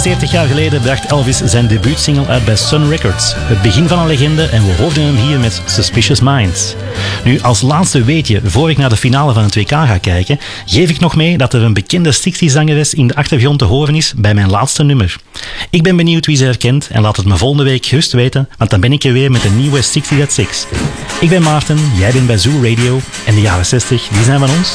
75 jaar geleden bracht Elvis zijn debuutsingle uit bij Sun Records. Het begin van een legende en we hoorden hem hier met Suspicious Minds. Nu, als laatste weetje, voor ik naar de finale van het WK ga kijken, geef ik nog mee dat er een bekende 60s-zangeres in de achtergrond te horen is bij mijn laatste nummer. Ik ben benieuwd wie ze herkent en laat het me volgende week gerust weten, want dan ben ik er weer met een nieuwe 60 at 6. Ik ben Maarten, jij bent bij Zoo Radio en de jaren 60, die zijn van ons.